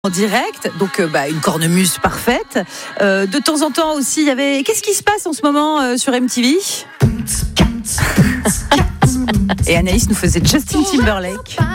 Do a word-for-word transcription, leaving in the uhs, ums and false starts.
En direct, donc euh, bah, une cornemuse parfaite. Euh, de temps en temps aussi, il y avait. Qu'est-ce qui se passe en ce moment euh, sur M T V? Et Anaïs nous faisait Justin Timberlake.